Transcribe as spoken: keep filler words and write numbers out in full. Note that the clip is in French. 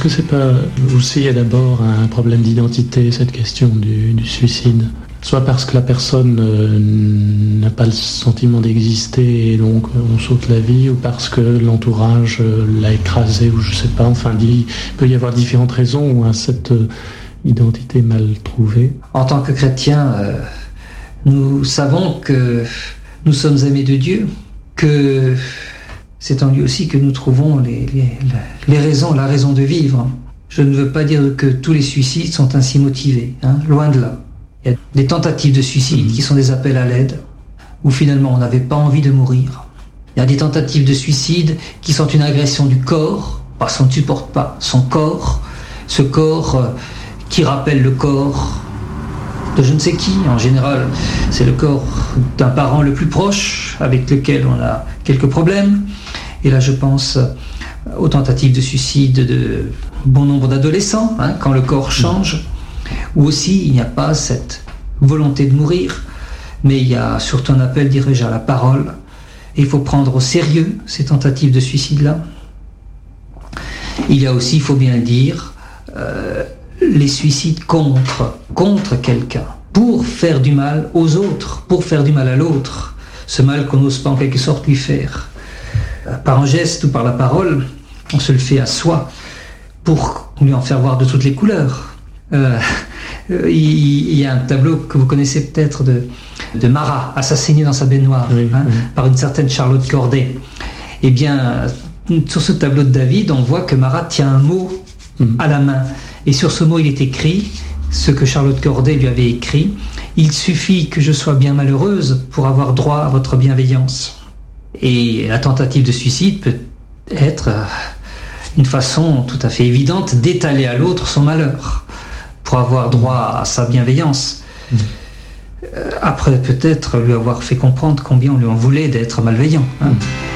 que c'est pas aussi d'abord un problème d'identité, cette question du, du suicide ? Soit parce que la personne euh, n'a pas le sentiment d'exister et donc on saute la vie, ou parce que l'entourage euh, l'a écrasé, ou je sais pas, enfin il peut y avoir différentes raisons à cette euh, identité mal trouvée. En tant que chrétiens, euh, nous savons que nous sommes aimés de Dieu, que c'est en lui aussi que nous trouvons les, les, les raisons, la raison de vivre. Je ne veux pas dire que tous les suicides sont ainsi motivés, hein, loin de là. Il y a des tentatives de suicide qui sont des appels à l'aide, où finalement on n'avait pas envie de mourir. Il y a des tentatives de suicide qui sont une agression du corps, parce qu'on ne supporte pas son corps, ce corps euh, qui rappelle le corps de je ne sais qui. En général, c'est le corps d'un parent le plus proche, avec lequel on a quelques problèmes. Et là, je pense aux tentatives de suicide de bon nombre d'adolescents, hein, quand le corps change. Ou aussi il n'y a pas cette volonté de mourir, mais il y a surtout un appel dirigé à la parole, et il faut prendre au sérieux ces tentatives de suicide-là. Il y a aussi, il faut bien le dire, euh, les suicides contre, contre quelqu'un, pour faire du mal aux autres, pour faire du mal à l'autre, ce mal qu'on n'ose pas en quelque sorte lui faire. Par un geste ou par la parole, on se le fait à soi, pour lui en faire voir de toutes les couleurs. Euh, il y a un tableau que vous connaissez peut-être de, de Marat, assassiné dans sa baignoire, oui, hein, oui. par une certaine Charlotte Corday. Eh bien, sur ce tableau de David, on voit que Marat tient un mot mmh. à la main. Et sur ce mot, il est écrit, ce que Charlotte Corday lui avait écrit, « Il suffit que je sois bien malheureuse pour avoir droit à votre bienveillance. » Et la tentative de suicide peut être une façon tout à fait évidente d'étaler à l'autre son malheur, pour avoir droit à sa bienveillance. Mmh. Après, peut-être lui avoir fait comprendre combien on lui en voulait d'être malveillant. Hein. Mmh.